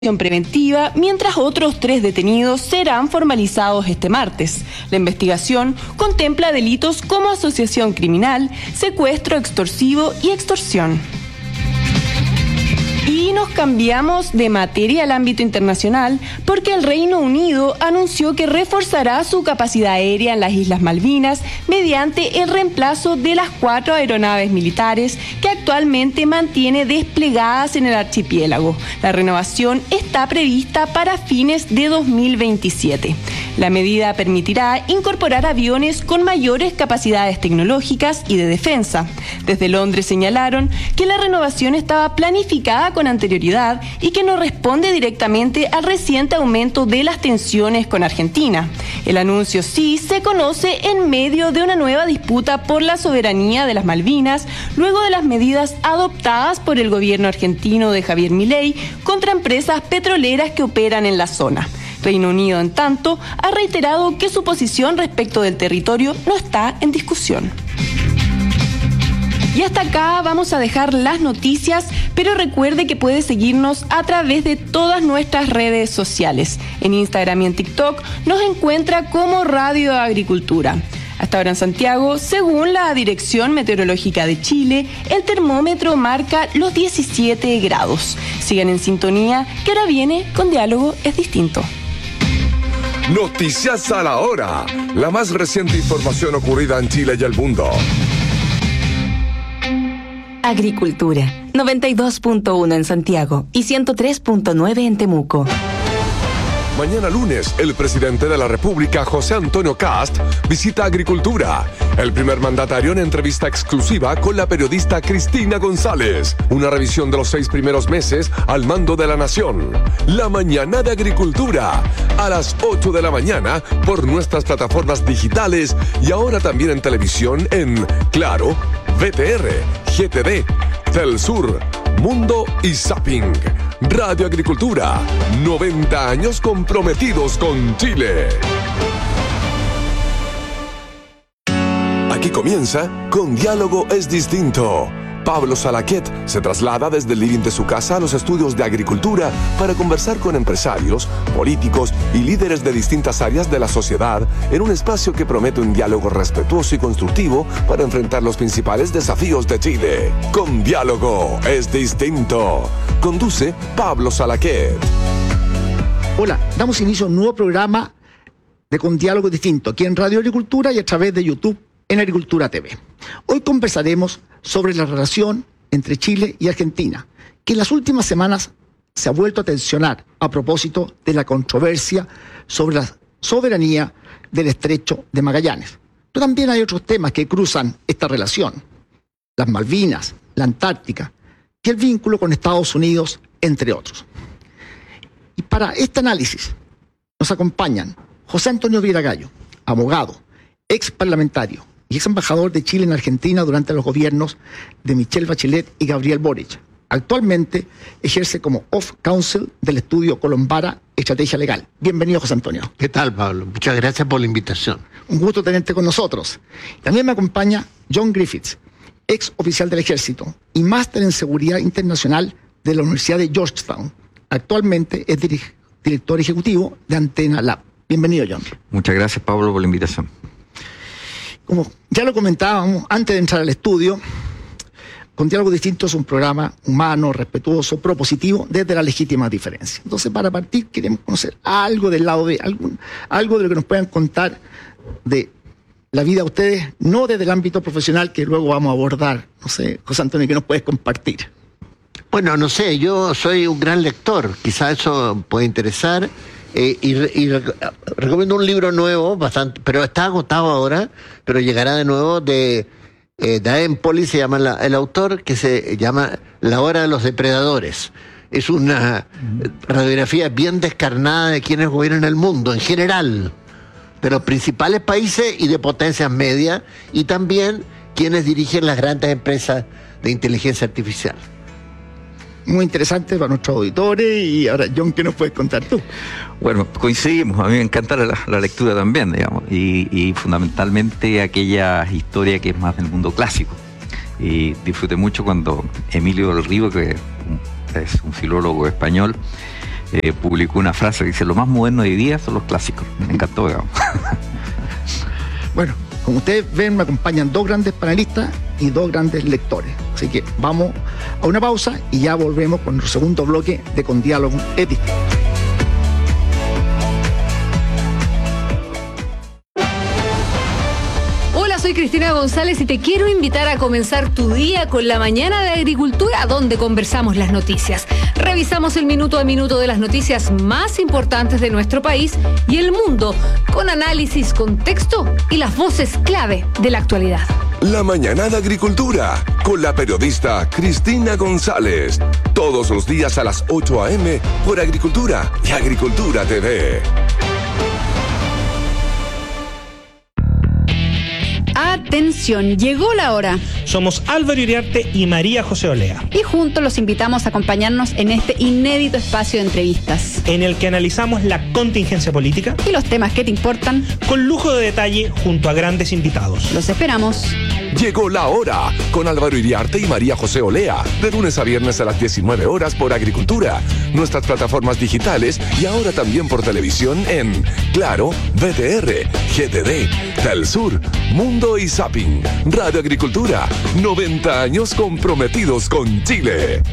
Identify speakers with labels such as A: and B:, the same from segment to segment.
A: preventiva, mientras otros 3 detenidos serán formalizados este martes. La investigación contempla delitos como asociación criminal, secuestro extorsivo y extorsión. Y nos cambiamos de materia al ámbito internacional porque el Reino Unido anunció que reforzará su capacidad aérea en las Islas Malvinas mediante el reemplazo de las 4 aeronaves militares que actualmente mantiene desplegadas en el archipiélago. La renovación está prevista para fines de 2027. La medida permitirá incorporar aviones con mayores capacidades tecnológicas y de defensa. Desde Londres señalaron que la renovación estaba planificada con anterioridad y que no responde directamente al reciente aumento de las tensiones con Argentina. El anuncio sí se conoce en medio de una nueva disputa por la soberanía de las Malvinas, luego de las medidas adoptadas por el gobierno argentino de Javier Milei contra empresas petroleras que operan en la zona. Reino Unido, en tanto, ha reiterado que su posición respecto del territorio no está en discusión. Y hasta acá vamos a dejar las noticias, pero recuerde que puede seguirnos a través de todas nuestras redes sociales. En Instagram y en TikTok nos encuentra como Radio Agricultura. Hasta ahora en Santiago, según la Dirección Meteorológica de Chile, el termómetro marca los 17 grados. Sigan en sintonía, que ahora viene con Diálogo es Distinto.
B: Noticias a la hora. La más reciente información ocurrida en Chile y el mundo.
C: Agricultura, 92.1 en Santiago y 103.9 en Temuco.
B: Mañana lunes, el presidente de la República, José Antonio Kast, visita Agricultura. El primer mandatario en entrevista exclusiva con la periodista Cristina González. Una revisión de los 6 primeros meses al mando de la nación. La mañana de Agricultura, a las 8 de la mañana por nuestras plataformas digitales y ahora también en televisión en Claro, VTR, GTD, Telsur, Mundo y Zapping. Radio Agricultura, 90 años comprometidos con Chile. Aquí comienza Con Diálogo es Distinto. Pablo Salaquet se traslada desde el living de su casa a los estudios de Agricultura para conversar con empresarios, políticos y líderes de distintas áreas de la sociedad en un espacio que promete un diálogo respetuoso y constructivo para enfrentar los principales desafíos de Chile. Con Diálogo es Distinto. Conduce Pablo Salaquet.
D: Hola, damos inicio a un nuevo programa de Con Diálogo Distinto aquí en Radio Agricultura y a través de YouTube en Agricultura TV. Hoy conversaremos sobre la relación entre Chile y Argentina, que en las últimas semanas se ha vuelto a tensionar a propósito de la controversia sobre la soberanía del Estrecho de Magallanes. Pero también hay otros temas que cruzan esta relación: las Malvinas, la Antártica y el vínculo con Estados Unidos, entre otros. Y para este análisis nos acompañan José Antonio Viera Gallo, abogado, ex parlamentario y ex embajador de Chile en Argentina durante los gobiernos de Michelle Bachelet y Gabriel Boric. Actualmente ejerce como Off Counsel del estudio Colombara Estrategia Legal. Bienvenido, José Antonio.
E: ¿Qué tal, Pablo? Muchas gracias por la invitación.
D: Un gusto tenerte con nosotros. También me acompaña John Griffiths, ex oficial del Ejército y máster en Seguridad Internacional de la Universidad de Georgetown. Actualmente es director ejecutivo de Antena Lab. Bienvenido, John.
F: Muchas gracias, Pablo, por la invitación.
D: Como ya lo comentábamos antes de entrar al estudio, Con Diálogo Distinto es un programa humano, respetuoso, propositivo, desde la legítima diferencia. Entonces, para partir, queremos conocer algo del lado de algo de lo que nos puedan contar de la vida de ustedes, no desde el ámbito profesional, que luego vamos a abordar. No sé, José Antonio, ¿qué nos puedes compartir?
E: Bueno, no sé, yo soy un gran lector, quizás eso puede interesar. Recomiendo un libro nuevo, bastante, pero está agotado ahora, pero llegará de nuevo, de Daen Poli, se llama el autor, que se llama La Hora de los Depredadores. Es una radiografía bien descarnada de quienes gobiernan el mundo en general, de los principales países y de potencias medias, y también quienes dirigen las grandes empresas de inteligencia artificial.
D: Muy interesante para nuestros auditores. Y ahora, John, ¿qué nos puedes contar tú?
F: Bueno, coincidimos, a mí me encanta la lectura también, digamos, y fundamentalmente aquella historia que es más del mundo clásico. Y disfruté mucho cuando Emilio del Río, que es un filólogo español, publicó una frase que dice: lo más moderno de hoy día son los clásicos. Me encantó, digamos.
D: Bueno, como ustedes ven, me acompañan dos grandes panelistas y dos grandes lectores. Así que vamos a una pausa y ya volvemos con nuestro segundo bloque de Con Diálogo es Distinto.
G: Soy Cristina González y te quiero invitar a comenzar tu día con la mañana de agricultura, donde conversamos las noticias. Revisamos el minuto a minuto de las noticias más importantes de nuestro país y el mundo, con análisis, contexto y las voces clave de la actualidad.
B: La mañana de agricultura, con la periodista Cristina González. Todos los días a las 8 a.m. por Agricultura y Agricultura TV.
H: Atención, llegó la hora.
I: Somos Álvaro Iriarte y María José Olea.
H: Y juntos los invitamos a acompañarnos en este inédito espacio de entrevistas,
I: en el que analizamos la contingencia política
H: y los temas que te importan,
I: con lujo de detalle junto a grandes invitados.
H: Los esperamos.
B: Llegó la hora, con Álvaro Iriarte y María José Olea, de lunes a viernes a las 19 horas por Agricultura, nuestras plataformas digitales y ahora también por televisión en Claro, VTR, GTD, Telsur, Mundo y Zapping. Radio Agricultura, 90 años comprometidos con Chile.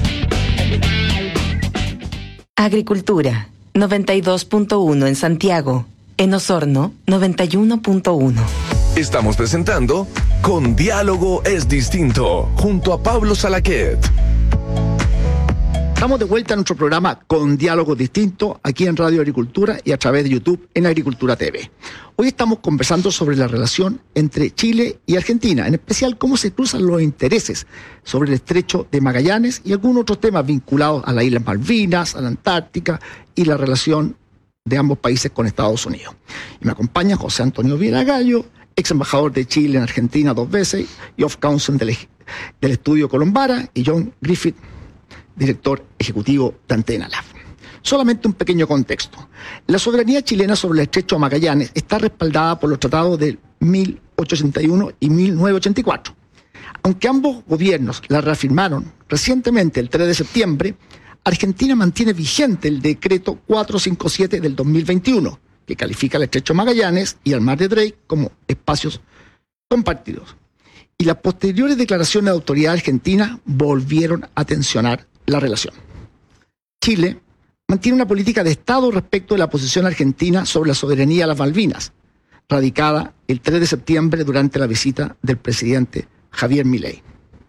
C: Agricultura, 92.1 en Santiago. En Osorno, 91.1.
B: Estamos presentando Con Diálogo es Distinto, junto a Pablo Salaquet.
D: Estamos de vuelta en nuestro programa Con Diálogo Distinto, aquí en Radio Agricultura y a través de YouTube en Agricultura TV. Hoy estamos conversando sobre la relación entre Chile y Argentina, en especial cómo se cruzan los intereses sobre el estrecho de Magallanes y algunos otros temas vinculados a las Islas Malvinas, a la Antártica y la relación de ambos países con Estados Unidos. Y me acompaña José Antonio Viera Gallo, ex embajador de Chile en Argentina 2 veces y of counsel del estudio Colombara, y John Griffith, director ejecutivo de Antena Lab. Solamente un pequeño contexto. La soberanía chilena sobre el estrecho de Magallanes está respaldada por los tratados de 1881 y 1984. Aunque ambos gobiernos la reafirmaron recientemente el 3 de septiembre, Argentina mantiene vigente el decreto 457 del 2021, que califica el estrecho de Magallanes y el mar de Drake como espacios compartidos. Y las posteriores declaraciones de autoridad argentina volvieron a tensionar la relación. Chile mantiene una política de Estado respecto de la posición argentina sobre la soberanía de las Malvinas, radicada el 3 de septiembre durante la visita del presidente Javier Milei.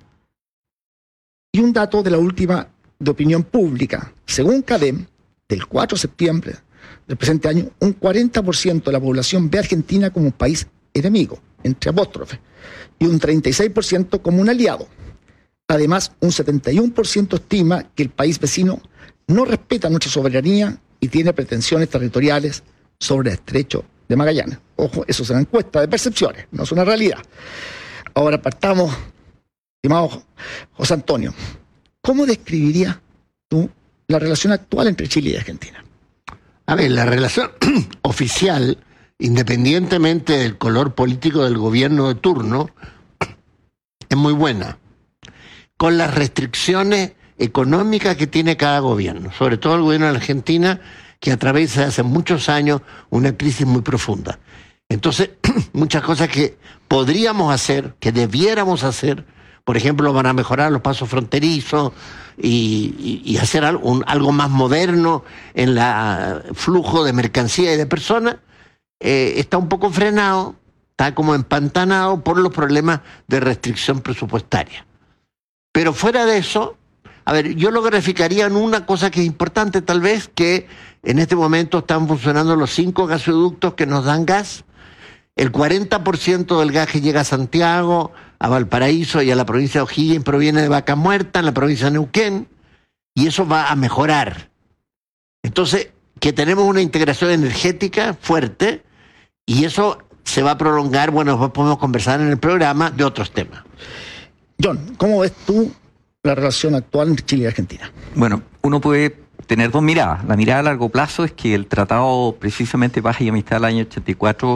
D: Y un dato de la última de opinión pública. Según CADEM, del 4 de septiembre del presente año, un 40% de la población ve a Argentina como un país enemigo, entre apóstrofes, y un 36% como un aliado. Además, un 71% estima que el país vecino no respeta nuestra soberanía y tiene pretensiones territoriales sobre el estrecho de Magallanes. Ojo, eso es una encuesta de percepciones, no es una realidad. Ahora partamos, estimado José Antonio, ¿cómo describirías tú la relación actual entre Chile y Argentina?
E: A ver, la relación oficial, independientemente del color político del gobierno de turno, es muy buena, con las restricciones económicas que tiene cada gobierno, sobre todo el gobierno de la Argentina, que atraviesa hace muchos años una crisis muy profunda. Entonces, muchas cosas que podríamos hacer, que debiéramos hacer, por ejemplo, para mejorar los pasos fronterizos y hacer algo más moderno en el flujo de mercancía y de personas, está un poco frenado, está como empantanado por los problemas de restricción presupuestaria. Pero fuera de eso, a ver, yo lo graficaría en una cosa que es importante tal vez, que en este momento están funcionando los 5 gasoductos que nos dan gas. El 40% del gas que llega a Santiago, a Valparaíso y a la provincia de O'Higgins proviene de Vaca Muerta, en la provincia de Neuquén, y eso va a mejorar. Entonces, que tenemos una integración energética fuerte, y eso se va a prolongar, bueno, después podemos conversar en el programa de otros temas.
D: John, ¿cómo ves tú la relación actual entre Chile y Argentina?
F: Bueno, uno puede tener dos miradas. La mirada a largo plazo es que el tratado precisamente de paz y amistad del año 84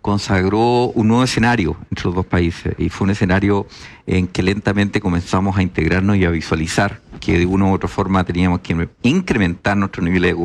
F: consagró un nuevo escenario entre los dos países, y fue un escenario en que lentamente comenzamos a integrarnos y a visualizar que de una u otra forma teníamos que incrementar nuestro nivel de